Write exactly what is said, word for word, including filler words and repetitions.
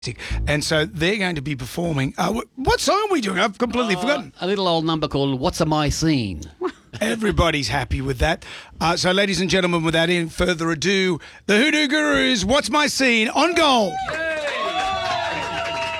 And so they're going to be performing. Uh, what song are we doing? I've completely uh, forgotten. A little old number called What's a My Scene? Everybody's happy with that. Uh, so, ladies and gentlemen, without any further ado, the Hoodoo Gurus, What's My Scene on Gold. Yeah.